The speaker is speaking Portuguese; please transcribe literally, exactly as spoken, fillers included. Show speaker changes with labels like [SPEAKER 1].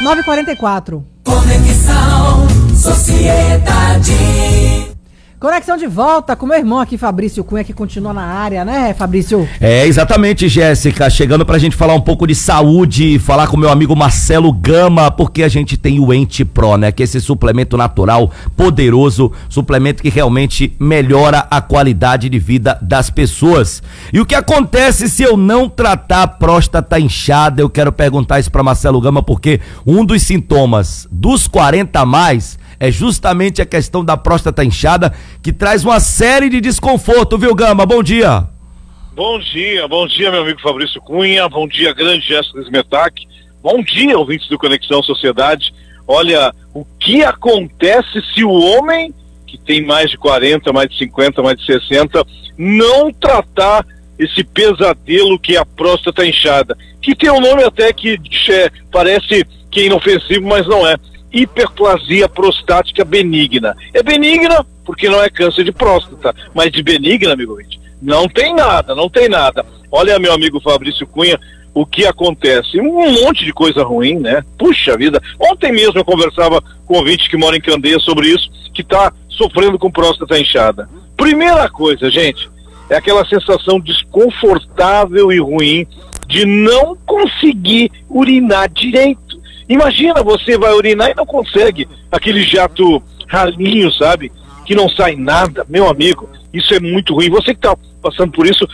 [SPEAKER 1] nove e quarenta e quatro.
[SPEAKER 2] Conexão Sociedade.
[SPEAKER 1] Conexão de volta com meu irmão aqui, Fabrício Cunha, que continua na área, né, Fabrício?
[SPEAKER 3] É, exatamente, Jéssica, chegando pra gente falar um pouco de saúde, falar com meu amigo Marcelo Gama, porque a gente tem o Ente Pro, né, que é esse suplemento natural poderoso, suplemento que realmente melhora a qualidade de vida das pessoas. E o que acontece se eu não tratar a próstata inchada? Eu quero perguntar isso pra Marcelo Gama, porque um dos sintomas dos quarenta a mais é justamente a questão da próstata inchada, que traz uma série de desconforto, viu, Gama? Bom dia.
[SPEAKER 4] Bom dia, bom dia, meu amigo Fabrício Cunha, bom dia, grande Jéssica Smetak, bom dia, ouvintes do Conexão Sociedade. Olha, o que acontece se o homem, que tem mais de quarenta, mais de cinquenta, mais de sessenta, não tratar esse pesadelo que é a próstata inchada, que tem um nome até que é, parece que é inofensivo, mas não é. Hiperplasia prostática benigna. É benigna porque não é câncer de próstata, mas de benigna, amigo ouvinte, não tem nada, não tem nada. Olha, meu amigo Fabrício Cunha, o que acontece? Um monte de coisa ruim, né? Puxa vida, ontem mesmo eu conversava com um ouvinte que mora em Candeia sobre isso, que está sofrendo com próstata inchada. Primeira coisa, gente, é aquela sensação desconfortável e ruim de não conseguir urinar direito. Imagina, você vai urinar e não consegue, aquele jato ralinho, sabe, que não sai nada. Meu amigo, isso é muito ruim. Você que está passando por isso,